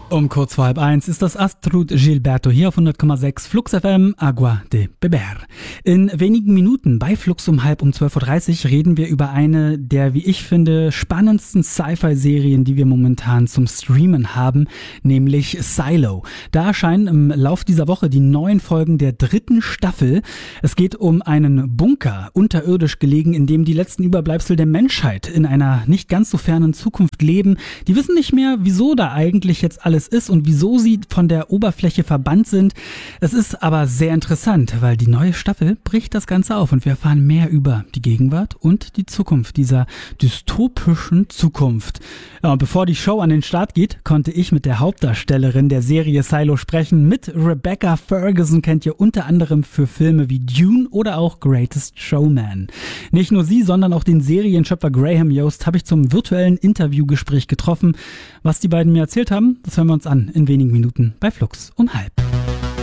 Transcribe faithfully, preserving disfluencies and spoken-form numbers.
Um kurz vor halb eins ist das Astrud Gilberto hier auf hundert Komma sechs Flux F M, Agua de Beber. In wenigen Minuten bei Flux um halb um zwölf Uhr dreißig reden wir über eine der, wie ich finde, spannendsten Sci-Fi-Serien, die wir momentan zum Streamen haben, nämlich Silo. Da erscheinen im Lauf dieser Woche die neuen Folgen der dritten Staffel. Es geht um einen Bunker, unterirdisch gelegen, in dem die letzten Überbleibsel der Menschheit in einer nicht ganz so fernen Zukunft leben. Die wissen nicht mehr, wieso da eigentlich jetzt alles ist und wieso sie von der Oberfläche verbannt sind. Es ist aber sehr interessant, weil die neue Staffel bricht das Ganze auf und wir erfahren mehr über die Gegenwart und die Zukunft dieser dystopischen Zukunft. Ja, und bevor die Show an den Start geht, konnte ich mit der Hauptdarstellerin der Serie Silo sprechen. Mit Rebecca Ferguson kennt ihr unter anderem für Filme wie Dune oder auch Greatest Showman. Nicht nur sie, sondern auch den Serienschöpfer Graham Yost habe ich zum virtuellen Interviewgespräch getroffen. Was die beiden mir erzählt haben, das hören wir uns an in wenigen Minuten bei Flux um halb.